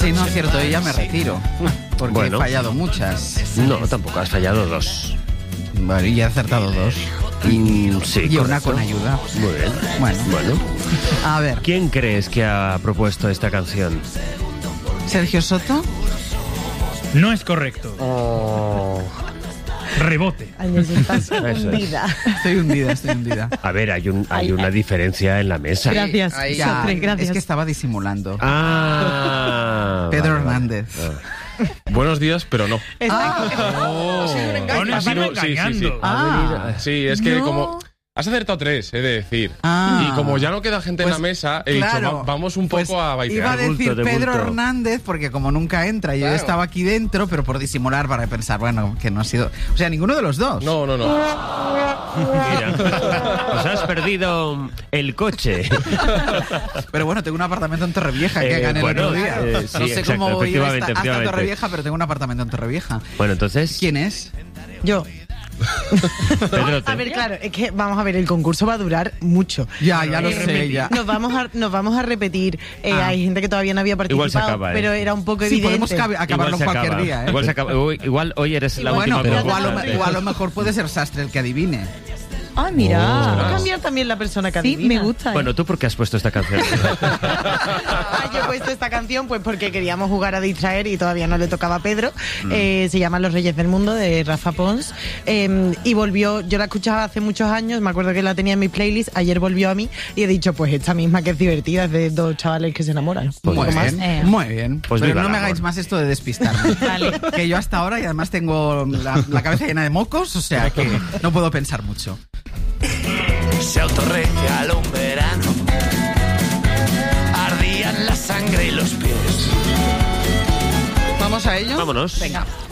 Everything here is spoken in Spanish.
Si no acierto ella, me retiro. Porque he fallado muchas. No, tampoco has fallado 2. Bueno, y he acertado 2. Sí, y correcto. una con ayuda. Muy bien. Bueno. A ver. ¿Quién crees que ha propuesto esta canción? ¿Sergio Soto? No es correcto. Rebote. Estás hundida. Estoy hundida. A ver, hay una diferencia en la mesa. Gracias. Ya, gracias. Es que estaba disimulando. Vale. Pedro Hernández. Buenos días, pero no. Ha sido un engaño. Sí, es que como... Has acertado 3, he de decir. Y como ya no queda gente en la mesa, he dicho, vamos un poco a bailar. Iba a decir de Pedro bulto. Hernández, porque como nunca entra, yo estaba aquí dentro, pero por disimular, para pensar, bueno, que no ha sido... O sea, ninguno de los dos. No. Mira, os has perdido el coche. Pero bueno, tengo un apartamento en Torrevieja que gané el otro día. sí, No sé exacto, cómo voy a efectivamente. hasta Torrevieja, pero tengo un apartamento en Torrevieja. Bueno, entonces... ¿Quién es? Yo. Pedrote. A ver, claro, es que vamos a ver, el concurso va a durar mucho. Ya lo sé, ya. Nos vamos a repetir. Hay gente que todavía no había participado, Igual se acaba, pero era un poco Sí, evidente. podemos acabarlo Igual se cualquier acaba. día, ¿eh? Igual se acaba. Igual hoy eres la Bueno, última. pero propuesta. igual a lo mejor puede ser Sastre el que adivine. Ah, mira. Va a cambiar también la persona que adivina. me gusta. Bueno, ¿tú por qué has puesto esta canción? Yo he puesto esta canción pues porque queríamos jugar a distraer y todavía no le tocaba a Pedro. Se llama Los Reyes del Mundo, de Rafa Pons. Y volvió, yo la escuchaba hace muchos años, me acuerdo que la tenía en mi playlist, ayer volvió a mí y he dicho, pues esta misma que es divertida, es de dos chavales que se enamoran. Muy bien. Pues pero viva no el me amor. hagáis más esto de despistarme. Vale. Que yo hasta ahora, y además tengo la cabeza llena de mocos, o sea que no puedo pensar mucho. Se autorregaló un verano, ardían la sangre y los pies. ¿Vamos a ello? Vámonos. Venga.